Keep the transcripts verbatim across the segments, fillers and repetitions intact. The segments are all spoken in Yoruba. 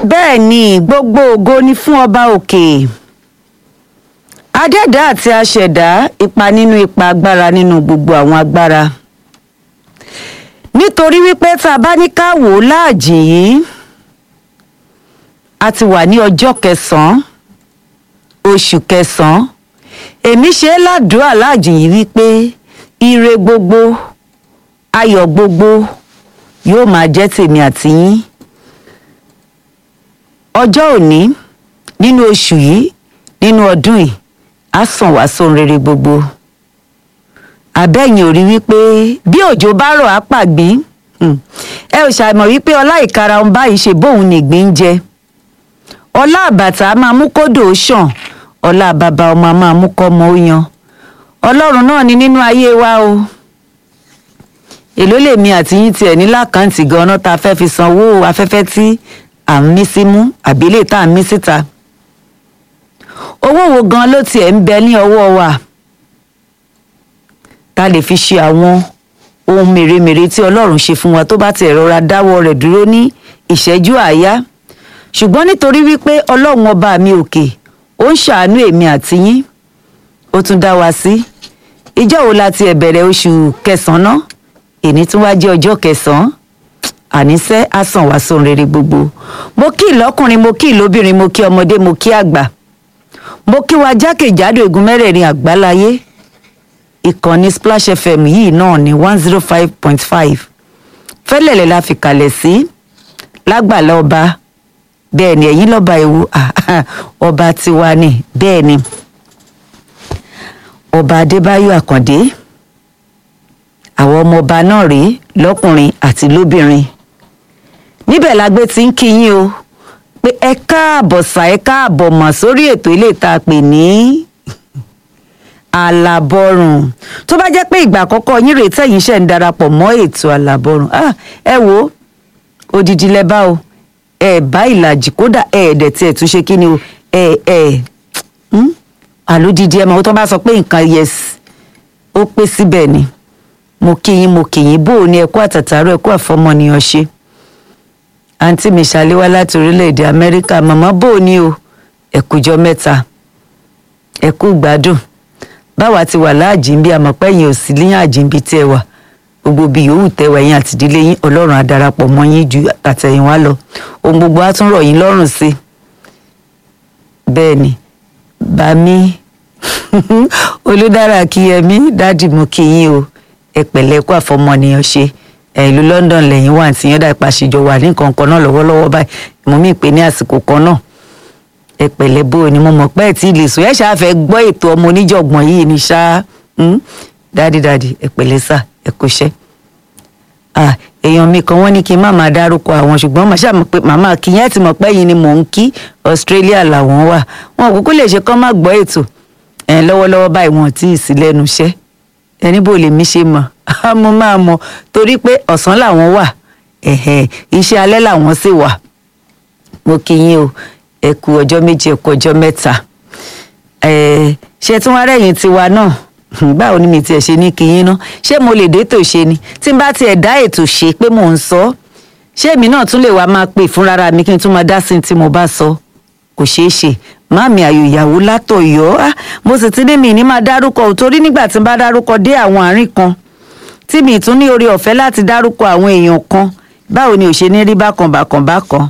bẹ́ẹ̀ ni gbogbo ògo ni fún ọba òkè adẹ́dá àti aṣẹ̀dá, ipa nínú ipa, agbára nínú gbogbo àwọn agbára. Nítorí wípé tá a bá ní ká wò ó láàjì yìí, a ti wà ní ọjọ́ kẹsàn-án oṣù kẹsàn-án. Èmi ṣe é ládùúrà láàjì yìí wípé ire gbogbo, ayọ̀ gbogbo yóò máa jẹ́ tèmi àti yín. Ọjọ́ òní nínú oṣù yìí, nínú ọdún yìí, á sàn wá sóhun rere gbogbo. Àbẹ́yìn ò rí wípé bí òjò bá rọ̀ á pàgbín. Ẹ ò ṣàìmọ̀ wípé ọlá ìkarahun báyìí ṣe bóun nìgbín jẹ. Ọlá àbàtà á máa mú kódò ó ṣàn, ọlá bàbá ọmọ á máa mú kọ́mọ ó yan. Ọlọ́run náà ni nínú ayé wa o. Èló lèmi àti yín tiẹ̀ ní lákàntì gan-an tá a fẹ́ fi sanwó afẹ́fẹ́ tí à ń mí símú àbí lè tá à ń mí síta. Owó wo gan ló tiẹ̀ ń bẹ ní ọwọ́ wa tá lè fi ṣe àwọn ohun mèremère tí Ọlọ́run ṣe fún wa tó bá tiẹ̀ rọra dáwọ́ rẹ̀ dúró ní ìṣẹ́jú àáyá. Ṣùgbọ́n nítorí wípé Ọlọ́run ọba mi òkè ó ń ṣàánú èmi àti yín, ó tún dá wa sí. Ìjọ́ wo la tiẹ̀ bẹ̀rẹ̀ oṣù kẹsàn-án náà? Èní tún wá jẹ́ ọjọ́ kẹsàn-án. Àníṣẹ́ á sàn wá sóhun rere gbogbo. Mo kí ìlọ́kùnrin, mo kí ìlóbìnrin, mo kí ọmọdé, mo kí àgbà. Mo kí wa jákèjádò igun mẹ́rẹ̀ẹ̀rin àgbáláyé. Ìkànnì Splash F M yìí náà ní one zero five point five. Fẹ́lẹ̀lẹ̀ la fi kalẹ̀ sí lágbàlá ọba. Bẹ́ẹ̀ ni ẹ̀yin lọ́ba ewu ọba tiwa ni, bẹ́ẹ̀ ni. Ọba Adébáyọ̀ Àkàndé. Àwọn ọmọ ọba náà rèé lọ́kùnrin àti lóbìnrin. Níbẹ̀ la gbé ti ń kí yín o pé ẹ káàbọ̀ sà, ẹ káàbọ̀ mọ̀ sórí ètò ilé ìta pè ní Àlàbọ̀rùn. Tó bá jẹ́ pé ìgbà àkọ́kọ́ yín rèé tẹ̀yin ṣẹ̀ ń darapọ̀ mọ́ ètò Àlàbọ̀rùn, ah, ẹ wo odidi lẹ́bá o, ẹ bá ìlàjì kódà ẹ ẹ̀dẹ̀ tí ẹ̀ tún ṣe kí ni o, ẹ ẹ àlódidi ẹ mọ̀ tó bá sọ pé nǹkan yes ó pé síbẹ̀ ni. Mo kí yín, mo kí yín, bó o ní ẹkú àtàtàrọ, ẹkú àfọmọnìyàn ṣe. Àǹtí mi ṣàléwá láti orílẹ̀-èdè Amẹ́ríkà, màmá bó o ní o, ẹ̀kújọ́ mẹ́ta, ẹ̀kú gbádùn. Báwa ti wà láàjìn bí àmọ̀pẹ́ yín ò sí ní àjìn bí tẹ́ wà. Gbogbo bí yòówù tẹ́wà yín àti ìdílé yín, Ọlọ́run á darapọ̀ mọ́ yín ju àtẹ̀yìnwá lọ. Ohun gbogbo á tún rọ̀ yín lọ́rùn sí i. Bẹ́ẹ̀ ni, bàmí Olúdára Kíyẹmí, dádì mo kí yín o. Ẹ pẹ̀lẹ́ kú àfọmọnìyàn ṣe. Ẹ ìlú London lẹ́yìn wà tí yẹn dá ìpàṣẹjọ wà ní nǹkan kan náà lọ́wọ́lọ́wọ́ báyìí. Mo mí pé ní àsìkò kan náà. Ẹ pẹ̀lẹ́ bó o ní mo mọ̀ pé ẹ̀ tí ì lè sùn. Ẹ ṣáà fẹ́ gbọ́ ètò ọmọ oníjọ̀gbọ̀n yìí ní ṣá. Dádì dádì ẹ pẹ̀lẹ́ sà, ẹ kú iṣẹ́. Ah, èèyàn mi kan wọ́n ní kí n má máa dárúkọ àwọn ṣùgbọ́n màá ṣàmọ̀ pé màmá kìyẹn ti mọ̀ pé yìí ni mò ń kí Australia làwọn wà. Wọn kúkú lè ṣe kán má gbọ́ ètò. Ẹ lọ́wọ́lọ́wọ́ báyìí wọn ò tí ì sí lẹ́nu iṣẹ́. Ẹni bò lèmi ṣe mọ̀, mo máa mọ̀ torí pé ọ̀sán làwọn wà, ẹ̀hẹ̀ iṣẹ́ alẹ́ làwọn sì wà. Mo kí yín o, ẹ kú ọjọ́ méjì, ẹ kú ọjọ́ mẹ́ta. Ṣé tí wọ́n rẹ̀yìn tiwa náà? Báwo ni mi tiẹ̀ ṣe ní kí yín ná? Ṣé mo lè dé ètò ṣe ni? Tí n bá tiẹ̀ dá ètò ṣe pé mò ń sọ, ṣé èmi náà tún lè wá máa pè fúnra mi kí n tún máa dá sí tí mo bá sọ? Kò ṣeé ṣe. Máàmì Ayọ̀ ìyàwó látọ̀yọ́, ah, mo sì ti ní mi ní máa dárúkọ ò torí nígbà tí n bá dárúkọ dé àwọn àárín kan tí mi tún ní oore ọ̀fẹ́ láti dárúkọ àwọn èèyàn kan, báwo ni ò ṣe ní rí bákan bákan bákan.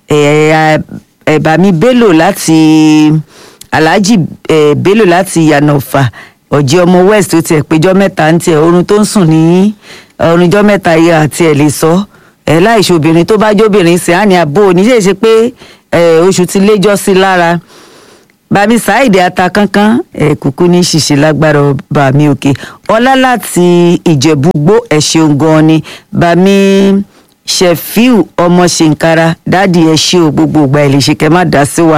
Ẹ̀bà mi Bello láti Alhaji Bello láti Yànàfà, ọ̀jẹ̀ ọmọ West tó tiẹ̀ péjọ́ mẹ́ta ń tiẹ̀ orun tó ń sùn ní orunjọ́ mẹ́ta yẹ àti ẹ̀ lè sọ. Ẹ̀ láìṣe obìnrin tó bá jóbìnrin sí àní àbò ní ṣe é ṣe pé oṣù ti léjọ́ sí lára. Bàmí Sáìdì ata kankan ẹ kúkú ní ṣìṣe lágbára ọba mi òkè. Ọlá láti Ìjẹ̀bú-Gbó, ẹ ṣeun gan ni. Bàmí Ṣẹ̀fíù ọmọ Ṣèǹkara, dádì ẹ ṣé o, gbogbo ìgbà ẹ lè ṣe kẹ́ má dá sí wa.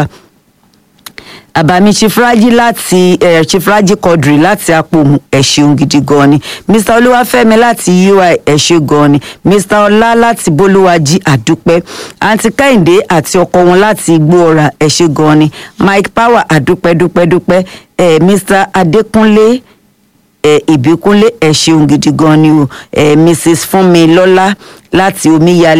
Àbàmí Chifraji láti ẹ Chifraji Quadri láti Apòmù, ẹ ṣeun gidi gan ni. Mr Olúwafẹ́mi láti U I, ẹ ṣé gan ni. Mr Ọlá láti Bólúwàjí, àdúpẹ́. Àǹtí Kẹ́hìndé àti ọkọ wọn láti Igbó-ọ̀rà, ẹ ṣé gan ni. Mike Power, àdúpẹ́ dúpẹ́ dúpẹ́. ẹ Mr Adékúnlé ẹ Ìbíkúnlé, ẹ ṣeun gidi gan ni o. ẹ Mrs Fúnmilọ́lá láti Omíyalé,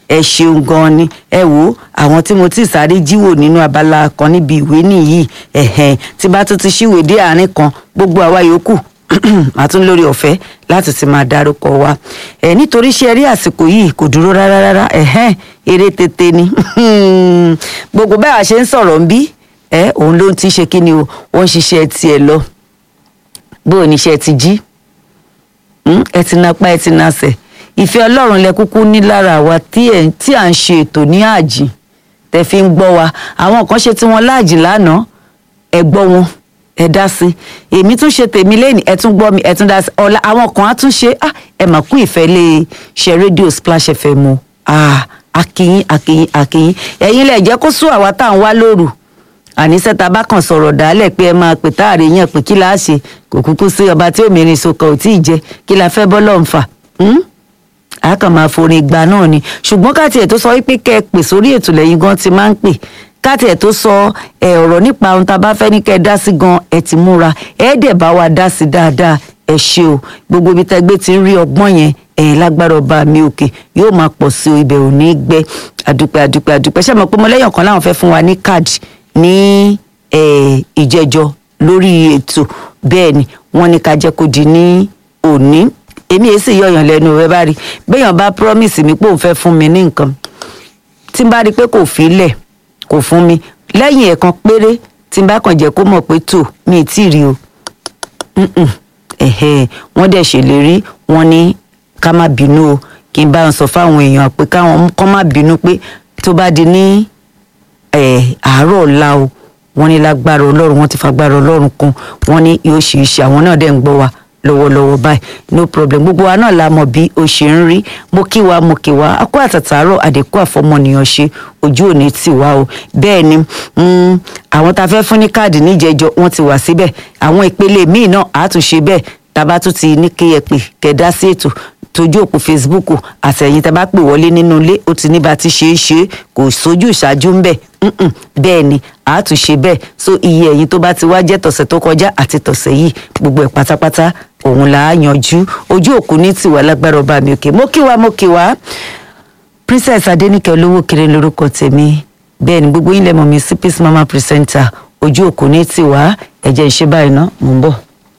ẹ ṣeun gan ni. Ẹ wò àwọn tí mo ti sáré jíwò nínú abala kan níbi ìwé nìyí ẹ̀hẹ̀n tí bá tún ti ṣíwèé dé àárín kan gbogbo àwa yòókù àtún lórí ọ̀fẹ́ láti ti máa dárúkọ wa ẹ nítorí ṣe rí àsìkò yìí kò dúró rárá rárá ẹ̀hẹ́n eré tètè ni gbogbo bẹ́ẹ̀ a ṣe ń sọ̀rọ̀ ń bí ẹ òun ló ń ti ṣe kí ni o wọ́n ń ṣiṣẹ́ tiẹ̀ lọ bó o níṣẹ́ ti jí ẹ ti napá ẹ ti nasẹ̀ ìfẹ́ ọlọ́run lẹ kúkú ní lára wa tí à ń ṣe ètò ní àjì tẹ fi ń gbọ́ wa àwọn kan ṣe tí wọ́n láàjì lánàá ẹ gbọ́ wọn ẹ dá sí èmi tún ṣe tèmi lẹ́yìn ẹ tún gbọ́ mi ẹ tún dá sí ọ̀la àwọn kan á tún ṣe ah ẹ mà kú ìfẹ́ lè ṣe rédíò Splash F M o ah akínyín akínyín akínyín ẹ̀yin lẹ̀ jẹ́ kó sún àwa tá à ń wá lóru àníṣe tá a bá kàn sọ̀rọ̀ dálẹ̀ pé ẹ máa pè táàrí yẹn pé kí la ṣe kò kúkú sí ọba tí òmìnirin sọkọ ò tí ì jẹ kí la fẹ́ bọ́ lọ́n fà á kàn máa forin ìgbà náà ni ṣùgbọ́n ká tiẹ̀ tó sọ wípé kẹ́ ẹ pè sórí ètò lẹ́yìn gan ti máa ń pè káàtì ẹ̀ tó sọ ẹ̀ ọ̀rọ̀ nípa ohun tá a bá fẹ́ ní kẹ́ ẹ dá sí gan ẹ ti múra ẹ dẹ̀ bá wa dá sí dáadáa ẹ ṣe o gbogbo ibi tẹ́gbẹ́ ti ń rí ọgbọ́n yẹn ẹ̀ lágbára ọba mi òkè yóò máa pọ̀ sí o ibẹ̀ ò ní gbẹ àdúpẹ́ àdúpẹ́ àdúpẹ́ ṣé mo pé mo lẹ́yìn kan láwọn fẹ́ fún wa ní káàdì ní ìjẹjọ lórí ètò bẹ́ẹ̀ ni wọ́n ní ká jẹ́ kó di ní òní èmi èyí sì yọ̀yàn lẹ́nu rẹ bá rí béèyàn bá promise mi pé òun fẹ́ fún mi ní nǹkan tí n bá rí pé kò fi lẹ̀ kò fún mi lẹ́yìn ẹ̀kan péré tí n bá kàn jẹ́ kó mọ̀ pé tó mi ì tí ì rí o wọ́n dẹ̀ ṣèlérí wọ́n ní ká má bínú o kí n bá wọn sọ fáwọn èèyàn pé káwọn kọ́ má bínú pé tó bá di ní àárọ̀ ọ̀la o wọ́n ní lágbára ọlọ́run wọ́n ti fagbára ọlọ́run kún wọ́n ní yóò ṣe iṣẹ́ àwọn náà dẹ̀ ń gbọ́ wa lọ́wọ́lọ́wọ́ báyìí no problem gbogbo wa náà la mọ̀ bí o ṣe ń rí mo kí wa mo kí wa akó àtàtàárọ̀ àdékù àfọmọnìyàn ṣe ojú òní tì wá o bẹ́ẹ̀ ni àwọn tá a fẹ́ fún ní káàdì níjẹjọ wọ́n ti wà síbẹ̀ àwọn ìpele míì náà á tún ṣe bẹ́ẹ̀ tá a bá tún ti ní kí ẹ pè kẹdá sí ètò tójú òpó Facebook àtẹ̀yìn tá a bá pè wọlé nínú ilé ó ti ní bá ti ṣe é ṣe kò sójú ìṣáájú ń bẹ̀ bẹ́ẹ̀ ni a tún ṣe bẹ́ẹ̀ so iye ẹ̀yin tó bá ti wá jẹ́ tọ̀sẹ̀ tó kọjá àti tọ̀sẹ̀ yìí gbogbo ẹ̀ pátápátá òun là á yanjú ojú òkú ní tiwa lágbára ọba mi òkè mo kí wa mo kí wa Princess Adéníkẹ́ olówó kiri lórúkọ tèmi bẹ́ẹ̀ ni gbogbo yín lẹ mọ̀ mí sí Peace Mama presenter ojú òkú ní tiwa ẹ̀jẹ̀ ìṣe báyìí ná mò ń bọ̀.